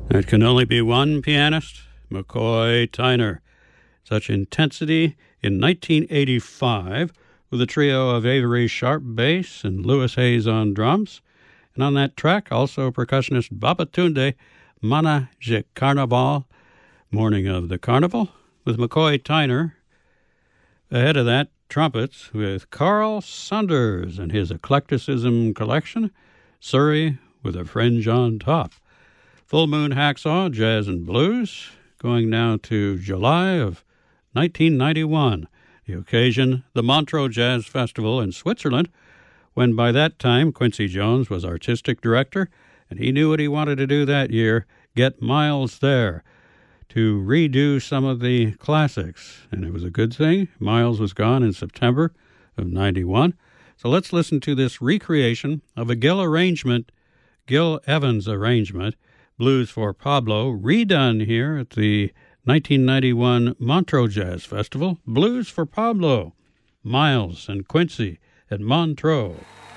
It can only be one pianist, McCoy Tyner. Such intensity in 1985 with a trio of Avery Sharp bass and Louis Hayes on drums. And on that track, also percussionist Babatunde, Mana Je Carnaval, Morning of the Carnival, with McCoy Tyner. Ahead of that, trumpets with Carl Saunders and his Eclecticism collection, Surrey with a Fringe on Top. Full Moon Hacksaw, Jazz and Blues, going now to July of 1991. The occasion, the Montreux Jazz Festival in Switzerland, when by that time Quincy Jones was artistic director, and he knew what he wanted to do that year, get Miles there to redo some of the classics. And it was a good thing. Miles was gone in September of 91. So let's listen to this recreation of a Gil Evans arrangement, Blues for Pablo, redone here at the 1991 Montreux Jazz Festival. Blues for Pablo, Miles and Quincy at Montreux.